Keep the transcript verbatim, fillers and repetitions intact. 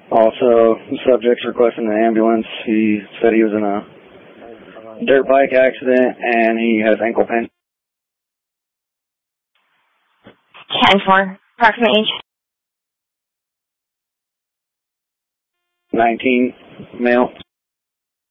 Also, the subject's requesting an ambulance. He said he was in a dirt bike accident and he has ankle pain. ten four, approximate age? nineteen, male.